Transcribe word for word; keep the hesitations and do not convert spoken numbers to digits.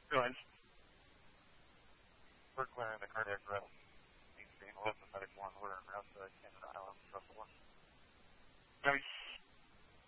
So I we're clearing the cardiac arrest. He's being lymphatic one. We're in outside Canada Island, so